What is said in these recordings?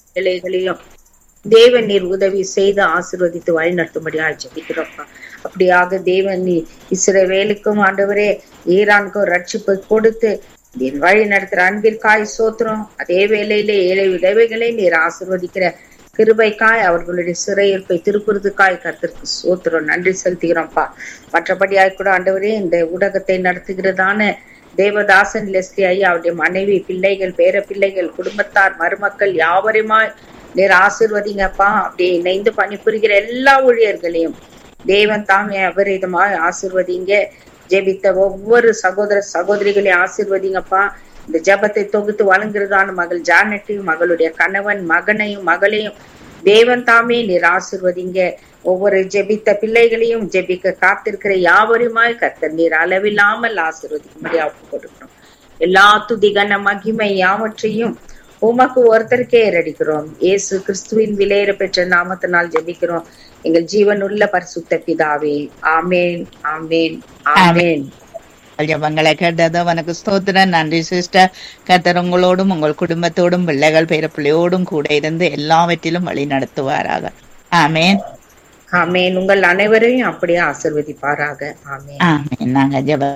பிள்ளைகளையும் தேவன் நீர் உதவி செய்து ஆசீர்வதித்து வழிநடத்தும்படியா ஜெபிக்கிறோம்ப்பா. அப்படியாக தேவன் நீ இஸ்ரவேலுக்கும் ஆண்டவரே ஈரானுக்கும் ரட்சிப்பை கொடுத்து நீர் வழி நடத்துற அன்பிற்காய் சோத்திரம். அதே வேளையிலே ஏழை விதவைகளை நீர் ஆசீர்வதிக்கிற கிருபைக்காய் அவர்களுடைய சிறையிருப்பை திருப்புறதுக்காய் கர்த்தருக்கு சோத்திரம் நன்றி செலுத்துகிறோம்ப்பா. மற்றபடியாய் கூட ஆண்டவரே இந்த ஊடகத்தை நடத்துகிறதான தேவதாசன் லெஸ்லி ஐயா அவருடைய மனைவி பிள்ளைகள் பேர பிள்ளைகள் குடும்பத்தார் மருமக்கள் யாவரையுமாய் நீர் ஆசீர்வதிங்கப்பா. அப்படியே இணைந்து பணிபுரிகிற எல்லா ஊழியர்களையும் தேவன் தாமே அபரிதமாய் ஆசீர்வதிங்க. ஜெபித்த ஒவ்வொரு சகோதர சகோதரிகளையும் ஆசீர்வதிங்கப்பா. இந்த ஜெபத்தை தொகுத்து வழங்குறதான மகள் ஜானட்டையும் மகளுடைய கணவன் மகனையும் மகளையும் தேவன் தாமே நீர் ஆசீர்வதிங்க. ஒவ்வொரு ஜெபித்த பிள்ளைகளையும் ஜெபிக்க காத்திருக்கிற யாவருமாய் கர்த்தர் நீர் அளவில்லாமல் ஆசீர்வதிக்கும்படி ஒப்புக் கொடுக்கிறோம். எல்லா துதிகன மகிமை யாவற்றையும் உமக்கு ஒருத்தருக்கே ஏறடிக்கிறோம். இயேசு கிறிஸ்துவின் விலையேற பெற்ற நாமத்தினால் ஜெபிக்கிறோம் எங்கள் ஜீவன் உள்ள பரிசுத்த பிதாவே. ஆமேன் ஆமேன் ஆமேன். ஜபங்களை கேட்டது உனக்கு ஸ்தோத்திரம். நன்றி சிஸ்டர். கர்த்தர் உங்களோடும் உங்கள் குடும்பத்தோடும் பிள்ளைகள் பேர பிள்ளையோடும் கூட இருந்து எல்லாவற்றிலும் வழி நடத்துவாராக. ஆமேன் ஆமேன். உங்கள் அனைவரையும் அப்படியே ஆசீர்வதிப்பாராக. ஆமேன் ஆமேன். நாங்க ஜப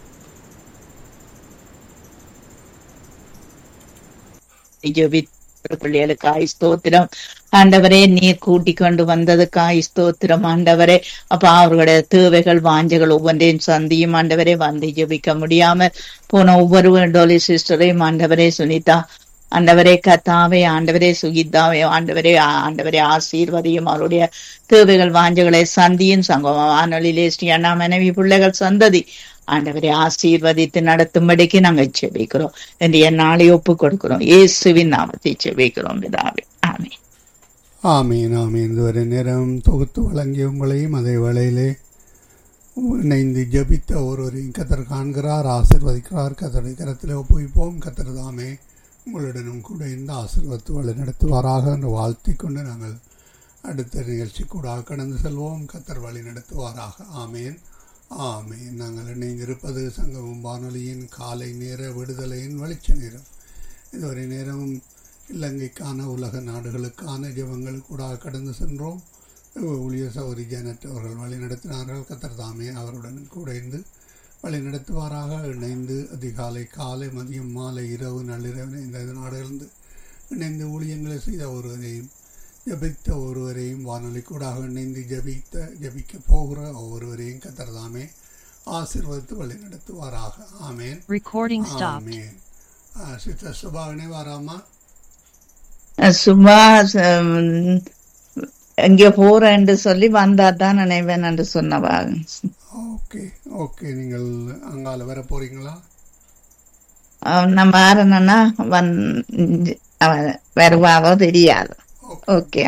பிள்ளைகளுக்காய் ஸ்தோத்திரம் ஆண்டவரே. நீர் கூட்டிக் கொண்டு வந்ததுக்காய் ஸ்தோத்திரம் ஆண்டவரே. அப்ப அவர்களுடைய தேவைகள் வாஞ்சைகள் ஒவ்வொன்றையும் சந்தியும் ஆண்டவரே. வந்து ஜெபிக்க முடியாம போன ஒவ்வொரு டோலி சிஸ்டரையும் ஆண்டவரே, சுனிதா ஆண்டவரே, கத்தாவே ஆண்டவரே, சுகிதாவே ஆண்டவரே, ஆண்டவரே ஆசீர்வதியும். அவருடைய தேவைகள் வாஞ்சைகளை சந்தியும். சங்கமம் வானொலியிலே ஸ்ரீ அண்ணா மனைவி பிள்ளைகள் சந்ததி ஆண்டவரை ஆசீர்வதித்து நடத்தும்படிக்கு நாங்க செபிக்கிறோம் என்று நாளை ஒப்பு கொடுக்கிறோம். இயேசுவின் நாமத்தை செபிக்கிறோம் பிதாவே. ஆமீன் ஆமீன் ஆமீன். இதுவரை நேரம் தொகுத்து வழங்கிய உங்களையும் அதே வேளையிலே இணைந்து ஜபித்த ஒருவரையும் கத்தர் காண்கிறார், ஆசீர்வதிக்கிறார். கத்தருடைய கரத்தில் ஒப்புவிப்போம். கத்தர் தாமே உங்களுடனும் கூட இந்த ஆசீர்வத்து வழி நடத்துவாராக என்று வாழ்த்தி கொண்டு நாங்கள் அடுத்த நிகழ்ச்சி கூட கடந்து செல்வோம். கத்தர் வழி நடத்துவாராக. ஆமேன் ஆமேன். நாங்கள் இணைந்திருப்பது சங்கமம் வானொலியின் காலை நேர விடுதலையின் வெளிச்ச நேரம். இதுவரை நேரமும் இலங்கைக்கான உலக நாடுகளுக்கான ஜெபங்கள் கூட கடந்து சென்றோம். ஊழிய சௌரி ஜானட் அவர்கள் வழி நடத்தினார்கள். கத்தர் தாமே அவருடன் கூட இருந்து வழி நடத்துவாராக. இணைந்து அதிகாலை காலை மதியம் மாலை இரவு நள்ளிரவு இந்த நாடுகளிலிருந்து இணைந்து ஊழியங்களை செய்த ஒருவரையும் ஜபித்த ஒருவரையும் வானொலி கூடாக இணைந்து ஜபிக்க போகிற ஒவ்வொருவரையும் கர்த்தர் தாமே ஆசீர்வதித்து வழி நடத்துவாராக. ஆமேன் ஆமேன். சிஸ்டர் சுபா இணைவாராமா? சும்மா எங்க போறேன்னு சொல்லி வந்தா தான் நினைவேன் என்று சொன்னவா. Okay okay. நீங்கள் அங்கால வர போறீங்களா? நம்ம யாருன்னா வருவாவோ தெரியாது. ஓகே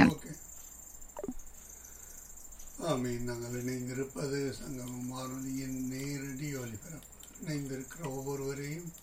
ஆமீன். நாங்கள் இணைந்திருப்பது சங்கமம் வானொலியின் நேரடி ஒலிபரப்பு. இணைந்திருக்கிற ஒவ்வொருவரையும்